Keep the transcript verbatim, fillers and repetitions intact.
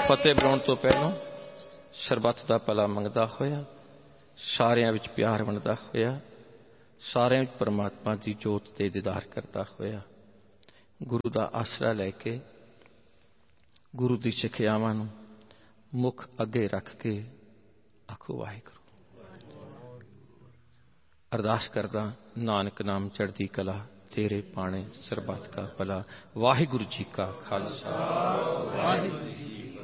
फतेह बुलाउण तो पहलों शरबत का भला मंगदा होया, सारियां विच प्यार वंडदा होया, सारियां विच परमात्मा की जोत ते दीदार करता होया, गुरु का आसरा लैके गुरु की सिखियावां नूं मुख अगे रख के आखो वाहिगुरू। अरदास करदा नानक नाम चढ़दी कला, तेरे पाने सरबत का भला। वाहिगुरू जी का खालसा, वाहिगुरू जी